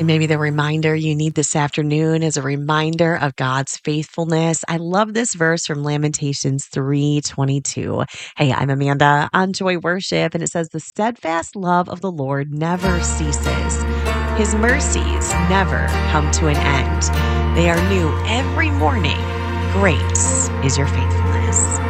And maybe the reminder you need this afternoon is a reminder of God's faithfulness. I love this verse from Lamentations 3:22. Hey, I'm Amanda on Joy Worship, and it says, "The steadfast love of the Lord never ceases. His mercies never come to an end. They are new every morning. Great is your faithfulness."